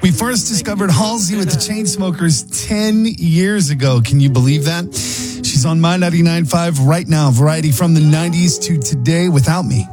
We first discovered Halsey with the Chainsmokers 10 years ago. Can you believe that? She's on My 99.5 right now. Variety from the 90s to today. Without Me.